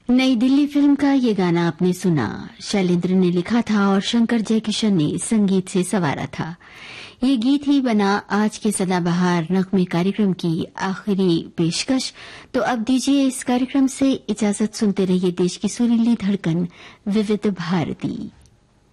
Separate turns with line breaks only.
नई दिल्ली फिल्म का ये गाना आपने सुना। शैलेंद्र ने लिखा था और शंकर जयकिशन ने संगीत से संवारा था। ये गीत ही बना आज के सदाबहार नगमे कार्यक्रम की आखिरी पेशकश। तो अब दीजिए इस कार्यक्रम से इजाजत। सुनते रहिए देश की सुरीली धड़कन विविध भारती।